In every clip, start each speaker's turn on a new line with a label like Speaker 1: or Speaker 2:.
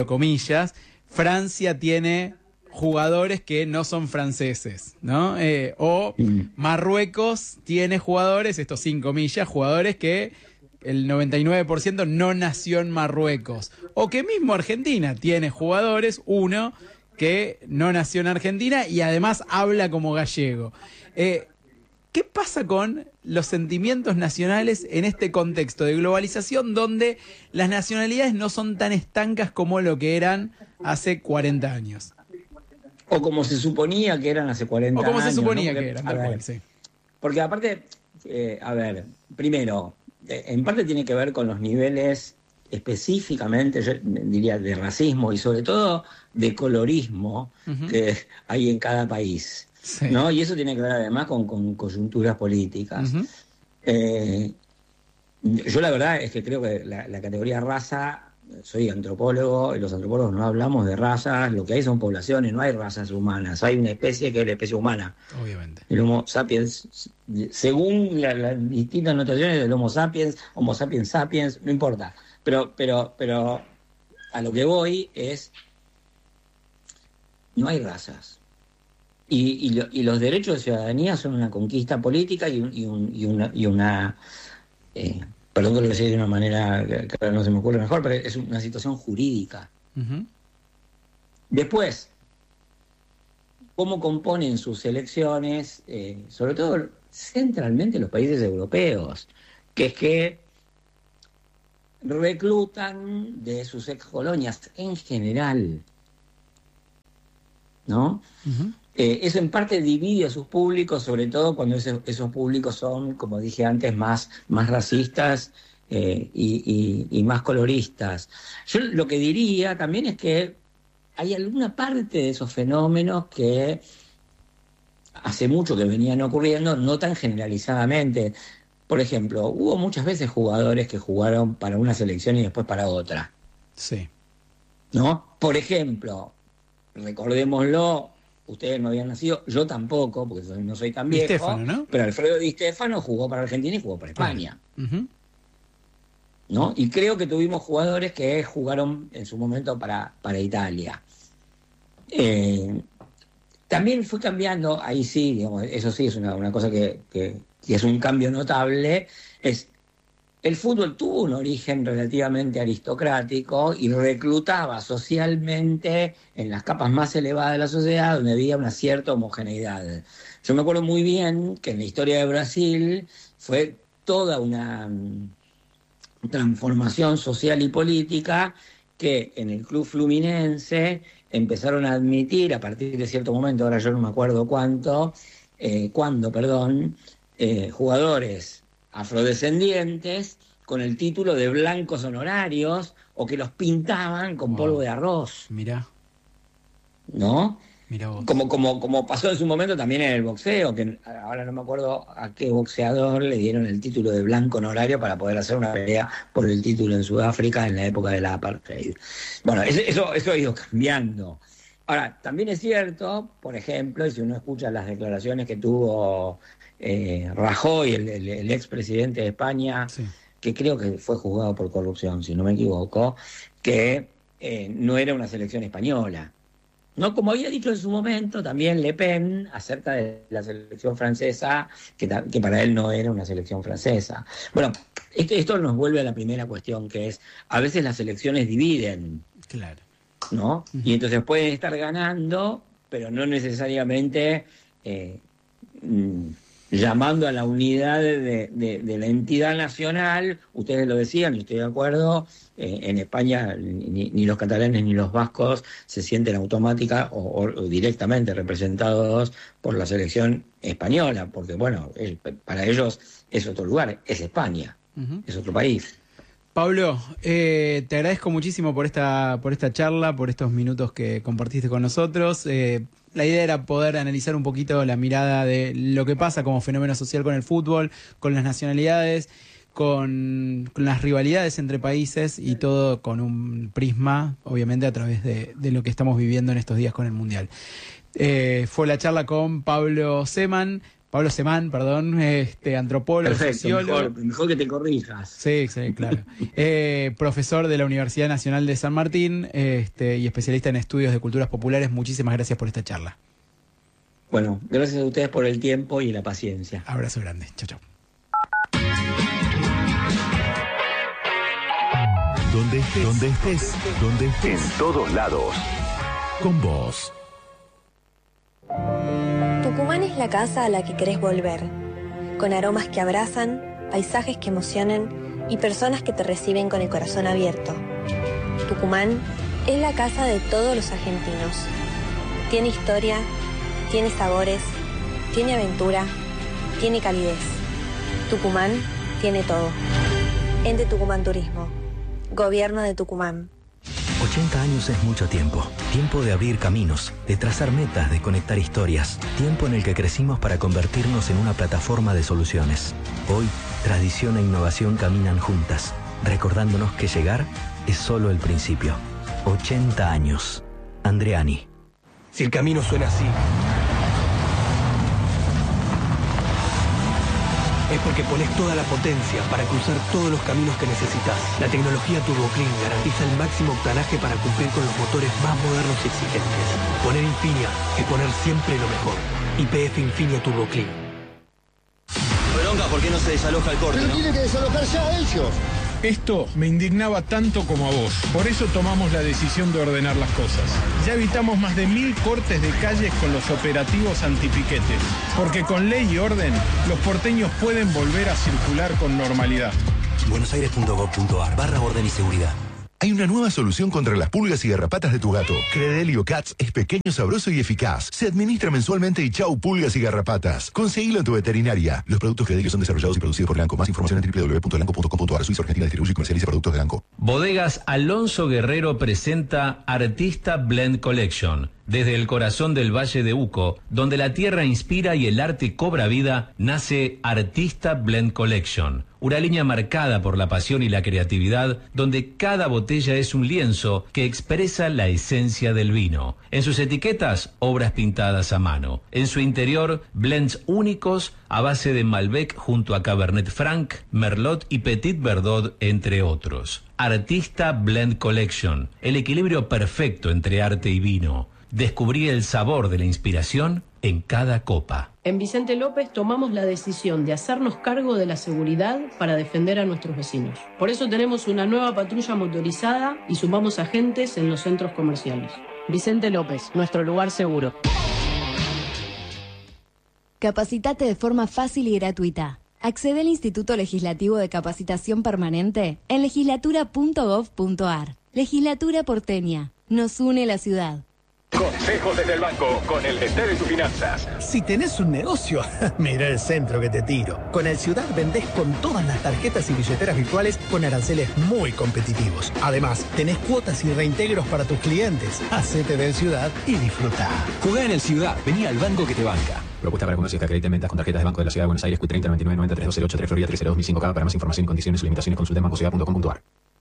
Speaker 1: comillas, Francia tiene jugadores que no son franceses, ¿no? O Marruecos tiene jugadores, esto sin comillas, jugadores que el 99% no nació en Marruecos. O que mismo Argentina tiene jugadores, uno que no nació en Argentina y además habla como gallego. ¿Qué pasa con los sentimientos nacionales en este contexto de globalización donde las nacionalidades no son tan estancas como lo que eran hace 40 años?
Speaker 2: O como se suponía que eran hace 40 años.
Speaker 1: O como se suponía,
Speaker 2: ¿no? Porque,
Speaker 1: que eran, tal cual, sí.
Speaker 2: Porque aparte, a ver, primero, en parte tiene que ver con los niveles específicamente, yo diría, de racismo y sobre todo de colorismo que hay en cada país. Sí. ¿No? Y eso tiene que ver además con coyunturas políticas. Yo la verdad es que creo que la categoría raza, soy antropólogo, y los antropólogos no hablamos de razas, lo que hay son poblaciones, no hay razas humanas, hay una especie que es la especie humana.
Speaker 1: Obviamente.
Speaker 2: El Homo sapiens, según las distintas notaciones del Homo sapiens sapiens, no importa. Pero a lo que voy es, no hay razas. Y los derechos de ciudadanía son una conquista política y una perdón que lo decía de una manera que ahora no se me ocurre mejor, pero es una situación jurídica. Después, cómo componen sus elecciones, sobre todo centralmente los países europeos, que es que reclutan de sus excolonias en general, ¿no? Eso en parte divide a sus públicos, sobre todo cuando esos públicos son, como dije antes, más racistas y más coloristas. Yo lo que diría también es que hay alguna parte de esos fenómenos que hace mucho que venían ocurriendo, no tan generalizadamente. Por ejemplo, hubo muchas veces jugadores que jugaron para una selección y después para otra.
Speaker 1: Sí.
Speaker 2: ¿No? Por ejemplo, recordémoslo, ustedes no habían nacido, yo tampoco, porque no soy tan viejo,
Speaker 1: Stéfano, ¿no?
Speaker 2: Pero Alfredo Di Stéfano jugó para Argentina y jugó para España. ¿No? Y creo que tuvimos jugadores que jugaron en su momento para Italia. También fue cambiando, ahí sí, digamos, eso sí es una cosa que es un cambio notable, el fútbol tuvo un origen relativamente aristocrático y reclutaba socialmente en las capas más elevadas de la sociedad donde había una cierta homogeneidad. Yo me acuerdo muy bien que en la historia de Brasil fue toda una transformación social y política que en el club fluminense empezaron a admitir a partir de cierto momento, ahora yo no me acuerdo cuándo, jugadores afrodescendientes con el título de blancos honorarios o que los pintaban con polvo de arroz.
Speaker 1: Mirá.
Speaker 2: ¿No?
Speaker 1: Mirá vos.
Speaker 2: Como pasó en su momento también en el boxeo, que ahora no me acuerdo a qué boxeador le dieron el título de blanco honorario para poder hacer una pelea por el título en Sudáfrica en la época de la apartheid. Bueno, eso ha ido cambiando. Ahora, también es cierto, por ejemplo, y si uno escucha las declaraciones que tuvo Rajoy, el expresidente de España, sí, que creo que fue juzgado por corrupción, si no me equivoco, que no era una selección española. No, como había dicho en su momento también Le Pen acerca de la selección francesa, que para él no era una selección francesa. Bueno, esto nos vuelve a la primera cuestión, que es, a veces las elecciones dividen.
Speaker 1: Claro.
Speaker 2: ¿No? Y entonces pueden estar ganando, pero no necesariamente llamando a la unidad de la entidad nacional. Ustedes lo decían, y estoy de acuerdo, en España ni los catalanes ni los vascos se sienten automática o directamente representados por la selección española, porque bueno, para ellos es otro lugar, es España, es otro país.
Speaker 1: Pablo, te agradezco muchísimo por esta charla, por estos minutos que compartiste con nosotros. La idea era poder analizar un poquito la mirada de lo que pasa como fenómeno social con el fútbol, con las nacionalidades, con las rivalidades entre países y todo con un prisma, obviamente, a través de lo que estamos viviendo en estos días con el Mundial. Fue la charla con Pablo Seman, Pablo Semán, perdón, antropólogo,
Speaker 2: Perfecto,
Speaker 1: sociólogo.
Speaker 2: mejor que te corrijas.
Speaker 1: Sí, claro. Profesor de la Universidad Nacional de San Martín, y especialista en estudios de culturas populares. Muchísimas gracias por esta charla.
Speaker 2: Bueno, gracias a ustedes por el tiempo y la paciencia.
Speaker 1: Abrazo grande. Chau.
Speaker 3: Donde estés, en todos lados. Con vos.
Speaker 4: Tucumán es la casa a la que querés volver, con aromas que abrazan, paisajes que emocionan y personas que te reciben con el corazón abierto. Tucumán es la casa de todos los argentinos. Tiene historia, tiene sabores, tiene aventura, tiene calidez. Tucumán tiene todo. Ente Tucumán Turismo. Gobierno de Tucumán.
Speaker 5: 80 años es mucho tiempo. Tiempo de abrir caminos, de trazar metas, de conectar historias. Tiempo en el que crecimos para convertirnos en una plataforma de soluciones. Hoy, tradición e innovación caminan juntas, recordándonos que llegar es solo el principio. 80 años. Andreani.
Speaker 6: Si el camino suena así, es porque pones toda la potencia para cruzar todos los caminos que necesitas. La tecnología TurboClean garantiza el máximo octanaje para cumplir con los motores más modernos y exigentes. Poner Infinia es poner siempre lo mejor. YPF Infinia TurboClean.
Speaker 7: Bronca, ¿por qué no se desaloja el corte?
Speaker 8: Pero tiene que desalojar ya ellos.
Speaker 9: Esto me indignaba tanto como a vos. Por eso tomamos la decisión de ordenar las cosas. Ya evitamos más de 1000 cortes de calles con los operativos antipiquetes. Porque con ley y orden, los porteños pueden volver a circular con normalidad.
Speaker 5: buenosaires.gov.ar/orden y seguridad.
Speaker 3: Hay una nueva solución contra las pulgas y garrapatas de tu gato. Credelio Cats es pequeño, sabroso y eficaz. Se administra mensualmente y chau pulgas y garrapatas. Conseguilo en tu veterinaria. Los productos Credelio son desarrollados y producidos por Lanco. Más información en www.lanco.com.ar. Suiza Argentina distribuye y comercializa productos de Lanco.
Speaker 10: Bodegas Alonso Guerrero presenta Artista Blend Collection. Desde el corazón del Valle de Uco, donde la tierra inspira y el arte cobra vida, nace Artista Blend Collection. Una línea marcada por la pasión y la creatividad, donde cada botella es un lienzo que expresa la esencia del vino. En sus etiquetas, obras pintadas a mano. En su interior, blends únicos a base de Malbec junto a Cabernet Franc, Merlot y Petit Verdot, entre otros. Artista Blend Collection, el equilibrio perfecto entre arte y vino. Descubrí el sabor de la inspiración en cada copa.
Speaker 11: En Vicente López tomamos la decisión de hacernos cargo de la seguridad para defender a nuestros vecinos. Por eso tenemos una nueva patrulla motorizada y sumamos agentes en los centros comerciales. Vicente López, nuestro lugar seguro.
Speaker 12: Capacitate de forma fácil y gratuita. Accede al Instituto Legislativo de Capacitación Permanente en legislatura.gov.ar. Legislatura porteña. Nos une la ciudad.
Speaker 3: Consejos desde el banco, con el Dester de tus finanzas.
Speaker 13: Si tenés un negocio, mira el centro que te tiro. Con el Ciudad vendés con todas las tarjetas y billeteras virtuales con aranceles muy competitivos. Además, tenés cuotas y reintegros para tus clientes. Hacete del Ciudad y disfruta.
Speaker 14: Jugá en el Ciudad, vení al banco que te banca. Propuesta para comercios que acrediten ventas con tarjetas de Banco de la Ciudad de Buenos Aires, Q30 99 90 3208 Florida 302 Para más información y condiciones y limitaciones consulta en bancociudad.com.ar.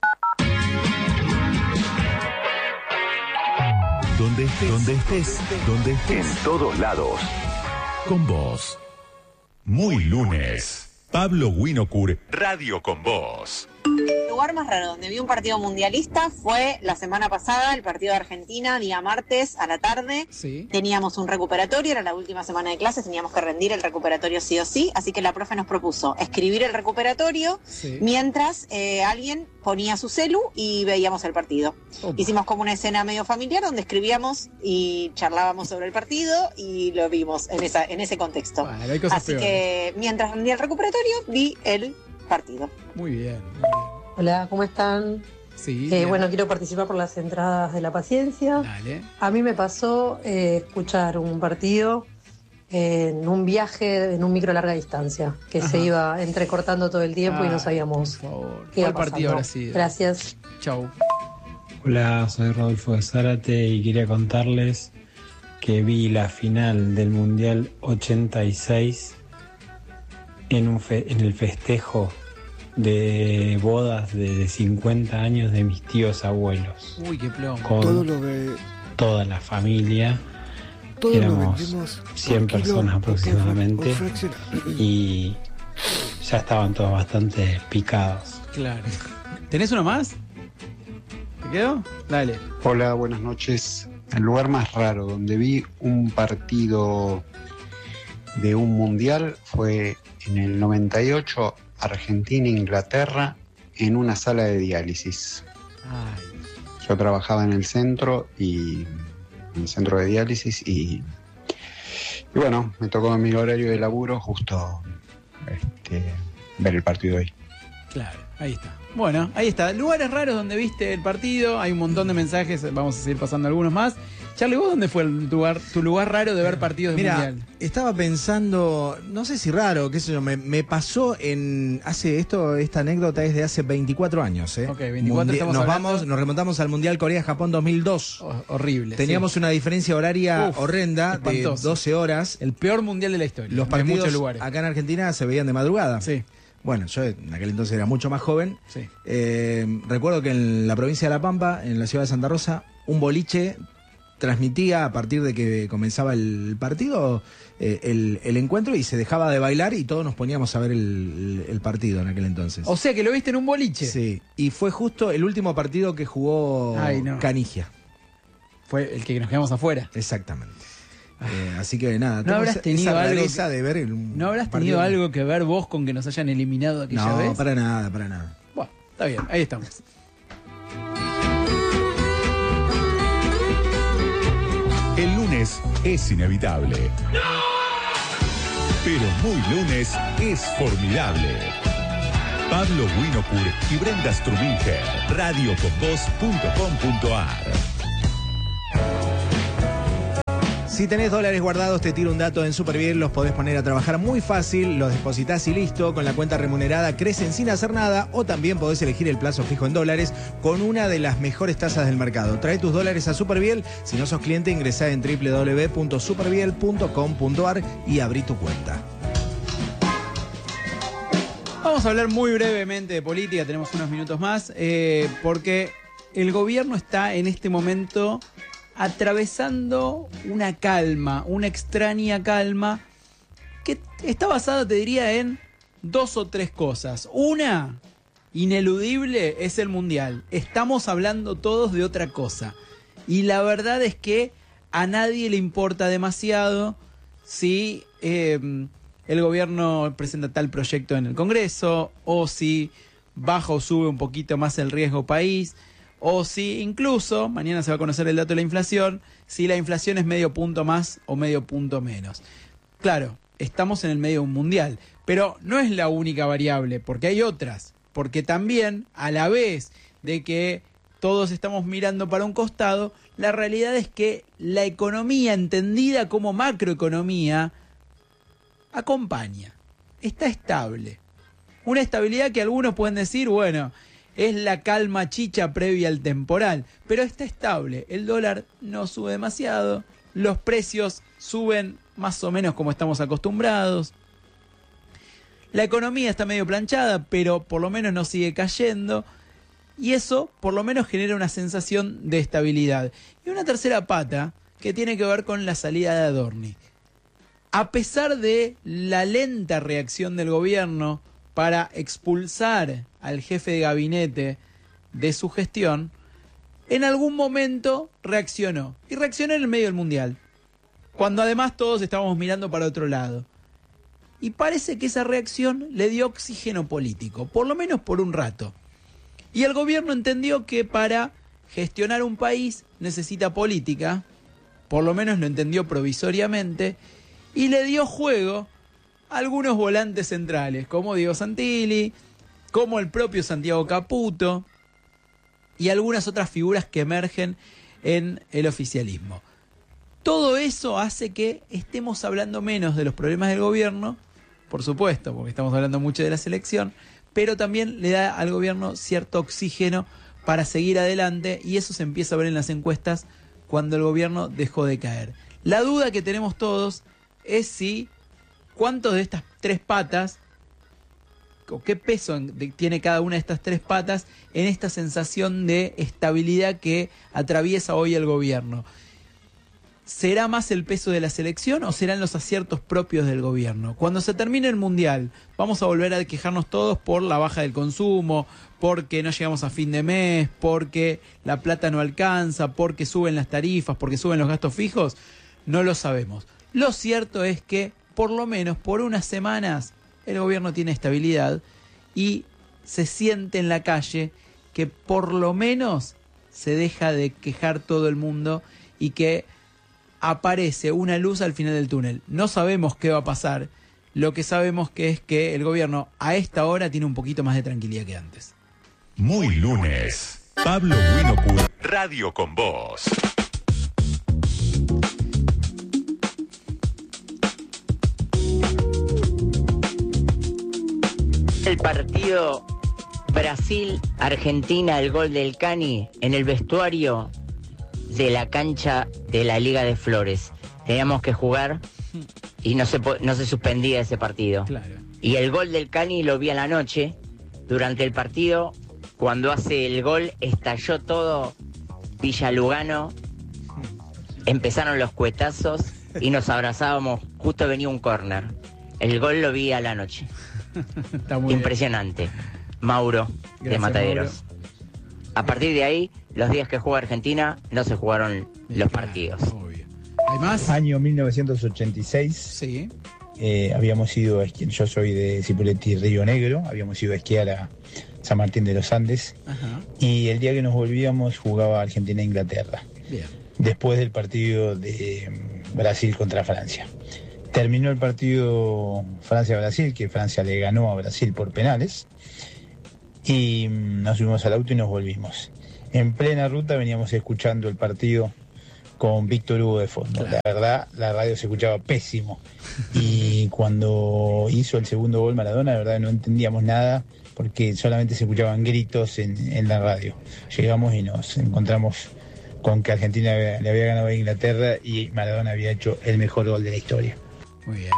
Speaker 3: Donde estés, en todos lados. Con vos. Muy lunes. Pablo Winocur, Radio con Vos.
Speaker 15: El lugar más raro donde vi un partido mundialista fue la semana pasada, el partido de Argentina, día martes a la tarde.
Speaker 1: Sí.
Speaker 15: Teníamos un recuperatorio, era la última semana de clases, teníamos que rendir el recuperatorio sí o sí, así que la profe nos propuso escribir el recuperatorio mientras alguien ponía su celu y veíamos el partido. Hicimos como una escena medio familiar donde escribíamos y charlábamos sobre el partido y lo vimos en ese contexto.
Speaker 1: Bueno, hay cosas
Speaker 15: así
Speaker 1: peores.
Speaker 15: que mientras rendía el recuperatorio vi el partido.
Speaker 1: Muy bien.
Speaker 16: Hola, ¿cómo están?
Speaker 1: Sí.
Speaker 16: Bueno, quiero participar por las entradas de la paciencia.
Speaker 1: Dale.
Speaker 16: A mí me pasó escuchar un partido en un viaje en un micro larga distancia, que se iba entrecortando todo el tiempo y no sabíamos qué iba
Speaker 1: ¿Cuál partido
Speaker 16: pasando.
Speaker 1: habrá sido?
Speaker 16: Gracias.
Speaker 1: Chau.
Speaker 17: Hola, soy Rodolfo de Zárate y quería contarles que vi la final del Mundial 86 en el festejo de bodas de 50 años de mis tíos abuelos.
Speaker 1: Uy, qué plomo.
Speaker 17: Con toda la familia
Speaker 8: Todo lo
Speaker 17: Éramos
Speaker 8: vendemos
Speaker 17: 100
Speaker 8: por kilo,
Speaker 17: personas
Speaker 8: por
Speaker 17: aproximadamente
Speaker 8: por fracción.
Speaker 17: y ya estaban todos bastante picados.
Speaker 1: Claro. ¿Tenés uno más? ¿Te quedó? Dale.
Speaker 18: Hola, buenas noches. El lugar más raro donde vi un partido de un mundial fue en el 98, Argentina-Inglaterra, en una sala de diálisis.
Speaker 1: Ay.
Speaker 18: Yo trabajaba en el centro en el centro de diálisis y bueno, me tocó en mi horario de laburo justo ver el partido ahí.
Speaker 1: Claro, ahí está. Bueno, ahí está. Lugares raros donde viste el partido. Hay un montón de mensajes. Vamos a seguir pasando algunos más. Charlie, ¿vos dónde fue tu lugar raro de ver partidos de mundial?
Speaker 19: Estaba pensando, no sé si raro, qué sé yo, me pasó esta anécdota es de hace 24 años, ¿eh?
Speaker 1: Ok, 24
Speaker 19: nos remontamos al Mundial Corea-Japón 2002.
Speaker 1: Horrible.
Speaker 19: Teníamos una diferencia horaria horrenda
Speaker 1: espantoso.
Speaker 19: de 12 horas.
Speaker 1: El peor mundial de la historia.
Speaker 19: Los partidos acá en Argentina se veían de madrugada.
Speaker 1: Sí.
Speaker 19: Bueno, yo en aquel entonces era mucho más joven.
Speaker 1: Sí.
Speaker 19: Recuerdo que en la provincia de La Pampa, en la ciudad de Santa Rosa, un boliche transmitía a partir de que comenzaba el partido el encuentro y se dejaba de bailar y todos nos poníamos a ver el partido en aquel entonces.
Speaker 1: O sea que lo viste en un boliche.
Speaker 19: Sí, y fue justo el último partido que jugó Canigia.
Speaker 1: Fue el que nos quedamos afuera.
Speaker 19: Exactamente. Así que nada,
Speaker 1: ¿No habrás tenido algo
Speaker 19: de ver
Speaker 1: ¿No habrás tenido algo que ver vos con que nos hayan eliminado aquella vez?
Speaker 19: No, para nada.
Speaker 1: Bueno, está bien, ahí estamos.
Speaker 3: El lunes es inevitable. Pero muy lunes es formidable. Pablo Winopur y Brenda Struminger, radioconvos.com.ar.
Speaker 19: Si tenés dólares guardados, te tiro un dato en Superviel, los podés poner a trabajar muy fácil, los depositas y listo, con la cuenta remunerada crecen sin hacer nada, o también podés elegir el plazo fijo en dólares con una de las mejores tasas del mercado. Trae tus dólares a Superviel, si no sos cliente ingresá en www.superviel.com.ar y abrí tu cuenta.
Speaker 1: Vamos a hablar muy brevemente de política, tenemos unos minutos más, porque el gobierno está en este momento atravesando una calma, una extraña calma, que está basada, te diría, en 2 o 3 cosas. Una, ineludible, es el Mundial. Estamos hablando todos de otra cosa. Y la verdad es que a nadie le importa demasiado si el gobierno presenta tal proyecto en el Congreso, o si baja o sube un poquito más el riesgo país, o si incluso, mañana se va a conocer el dato de la inflación, si la inflación es medio punto más o medio punto menos. Claro, estamos en el medio de un mundial, pero no es la única variable, porque hay otras. Porque también, a la vez de que todos estamos mirando para un costado, la realidad es que la economía, entendida como macroeconomía, acompaña, está estable. Una estabilidad que algunos pueden decir, bueno, es la calma chicha previa al temporal, pero está estable. El dólar no sube demasiado, los precios suben más o menos como estamos acostumbrados. La economía está medio planchada, pero por lo menos no sigue cayendo. Y eso por lo menos genera una sensación de estabilidad. Y una tercera pata que tiene que ver con la salida de Adorni. A pesar de la lenta reacción del gobierno para expulsar al jefe de gabinete de su gestión, en algún momento reaccionó. Y reaccionó en el medio del Mundial, cuando además todos estábamos mirando para otro lado. Y parece que esa reacción le dio oxígeno político, por lo menos por un rato. Y el gobierno entendió que para gestionar un país necesita política, por lo menos lo entendió provisoriamente, y le dio juego algunos volantes centrales, como Diego Santilli, como el propio Santiago Caputo y algunas otras figuras que emergen en el oficialismo. Todo eso hace que estemos hablando menos de los problemas del gobierno, por supuesto, porque estamos hablando mucho de la selección, pero también le da al gobierno cierto oxígeno para seguir adelante, y eso se empieza a ver en las encuestas cuando el gobierno dejó de caer. La duda que tenemos todos es si cuántos de estas 3 patas, o qué peso tiene cada una de estas 3 patas en esta sensación de estabilidad que atraviesa hoy el gobierno. ¿será más el peso de la selección o serán los aciertos propios del gobierno? Cuando se termine el Mundial, vamos a volver a quejarnos todos por la baja del consumo, porque no llegamos a fin de mes, porque la plata no alcanza, porque suben las tarifas, porque suben los gastos fijos. No lo sabemos. Lo cierto es que, por lo menos por unas semanas, el gobierno tiene estabilidad y se siente en la calle que por lo menos se deja de quejar todo el mundo y que aparece una luz al final del túnel. No sabemos qué va a pasar. Lo que sabemos es que el gobierno a esta hora tiene un poquito más de tranquilidad que antes.
Speaker 3: Muy lunes. Pablo Winocur, Radio con Vos.
Speaker 20: El partido Brasil-Argentina, el gol del Cani en el vestuario de la cancha de la Liga de Flores. Teníamos que jugar y no se suspendía ese partido.
Speaker 1: Claro.
Speaker 20: Y el gol del Cani lo vi a la noche. Durante el partido, cuando hace el gol, estalló todo Villa Lugano. Empezaron los cuetazos y nos abrazábamos. Justo venía un córner. El gol lo vi a la noche.
Speaker 1: Está muy
Speaker 20: impresionante. Bien. Mauro, gracias, de Mataderos. Mauro. A partir de ahí, los días que juega Argentina, no se jugaron los partidos.
Speaker 1: Obvio. ¿Hay más?
Speaker 21: Año 1986.
Speaker 1: Sí.
Speaker 21: Habíamos ido a esquiar, yo soy de Cipolletti, Río Negro, habíamos ido a esquiar a San Martín de los Andes.
Speaker 1: Ajá.
Speaker 21: Y el día que nos volvíamos jugaba Argentina-Inglaterra.
Speaker 1: Bien.
Speaker 21: Después del partido de Brasil contra Francia. Terminó el partido Francia-Brasil, que Francia le ganó a Brasil por penales. Y nos subimos al auto y nos volvimos. En plena ruta veníamos escuchando el partido con Víctor Hugo de fondo.
Speaker 1: Claro.
Speaker 21: La verdad, la radio se escuchaba pésimo. Y cuando hizo el segundo gol Maradona, la verdad no entendíamos nada porque solamente se escuchaban gritos en la radio. Llegamos y nos encontramos con que Argentina le había ganado a Inglaterra y Maradona había hecho el mejor gol de la historia.
Speaker 1: Muy bien.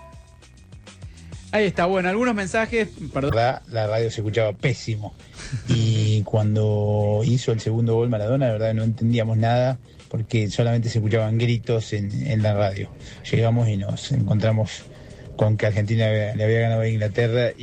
Speaker 1: Ahí está, bueno, algunos mensajes. Perdón.
Speaker 21: La radio se escuchaba pésimo. Y cuando hizo el segundo gol Maradona, la verdad no entendíamos nada porque solamente se escuchaban gritos en la radio. Llegamos y nos encontramos con que Argentina le había ganado a Inglaterra.